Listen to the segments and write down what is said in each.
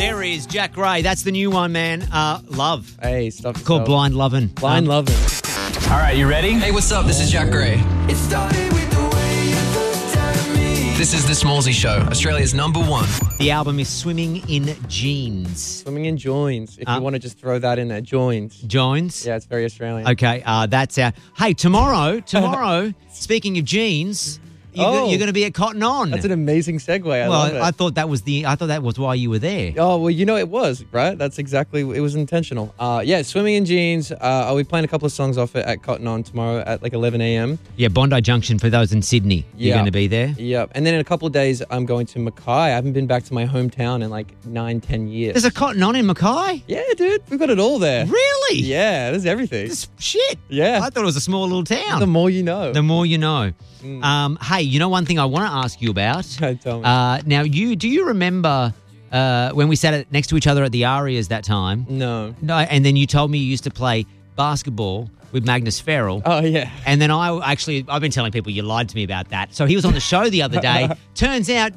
There is Jack Gray. That's the new one, man. Love. Hey, stop. Called Blind Lovin'. Blind Lovin'. All right, you ready? Hey, what's up? This is Jack Gray. It started with the way you looked at me. This is The Smallsy Show, Australia's #1. The album is Swimming in Jeans. Swimming in joins. If you want to just throw that in there, joins. Joins? Yeah, it's very Australian. Okay, that's out. Hey, tomorrow, speaking of jeans, you're going to be at Cotton On. That's an amazing segue. I love it. I thought that was why you were there. Oh, well, it was, right? That's exactly, it was intentional. Swimming in Jeans. I'll be playing a couple of songs off it at Cotton On tomorrow at like 11 a.m. Yeah, Bondi Junction for those in Sydney. You're going to be there? Yep. And then in a couple of days, I'm going to Mackay. I haven't been back to my hometown in like 9-10 years. There's a Cotton On in Mackay? Yeah, dude. We've got it all there. Really? Yeah, there's everything. Shit. Yeah. I thought it was a small little town. The more you know. The more you know. Hey, you know one thing I want to ask you about? Tell me. Now, do you remember when we sat next to each other at the Arias that time? No. No, and then you told me you used to play basketball with Magnus Farrell. Oh, yeah. And then I've been telling people you lied to me about that. So he was on the show the other day. Turns out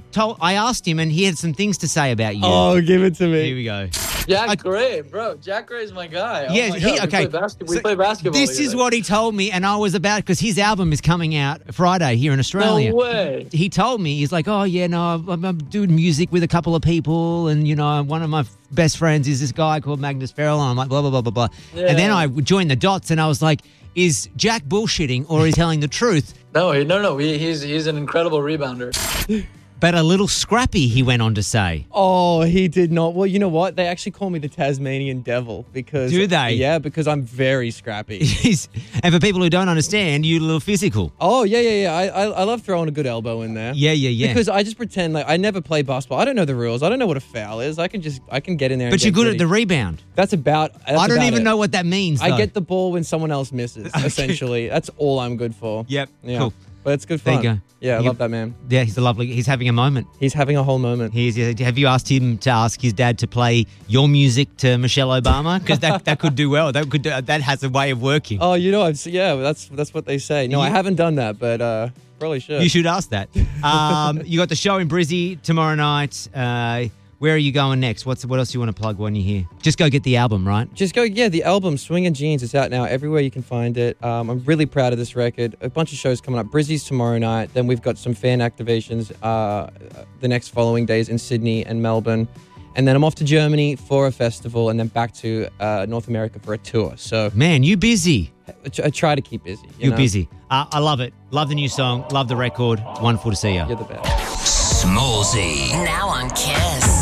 I asked him and he had some things to say about you. Oh, give it to me. Here we go. Jack Gray, bro. Jack Gray's my guy. Yeah, okay. We play basketball. This is what he told me, and I was about, because his album is coming out Friday here in Australia. No way. He told me, he's like, oh, yeah, no, I'm doing music with a couple of people, and, one of my best friends is this guy called Magnus Farrell, and I'm like, blah, blah, blah, blah, blah. Yeah. And then I joined the dots, and I was like, is Jack bullshitting, or is he telling the truth? No. He's an incredible rebounder. But a little scrappy, he went on to say. Oh, he did not. Well, you know what? They actually call me the Tasmanian Devil because... Do they? Yeah, because I'm very scrappy. And for people who don't understand, you're a little physical. Oh, yeah. I love throwing a good elbow in there. Yeah. Because I just pretend like I never play basketball. I don't know the rules. I don't know what a foul is. I can get in there. But you're good at the rebound. That's about. I don't even know what that means. I get the ball when someone else misses. Essentially, that's all I'm good for. Yep. Yeah. Cool. But it's good fun. There you go. Yeah, I love that man. Yeah, he's having a moment. He's having a whole moment. Have you asked him to ask his dad to play your music to Michelle Obama? Because that could do well. That has a way of working. Oh, that's what they say. No, I haven't done that, but probably should. You should ask that. You got the show in Brizzy tomorrow night. Where are you going next? What else do you want to plug when you're here? Just go get the album, right? Just go, the album, Swingin' Jeans, is out now everywhere you can find it. I'm really proud of this record. A bunch of shows coming up. Brizzy's tomorrow night. Then we've got some fan activations the next following days in Sydney and Melbourne. And then I'm off to Germany for a festival and then back to North America for a tour. So, man, you busy. I try to keep busy. You're busy. I love it. Love the new song. Love the record. Wonderful to see you. You're the best. Smallsy. Now on Kiss.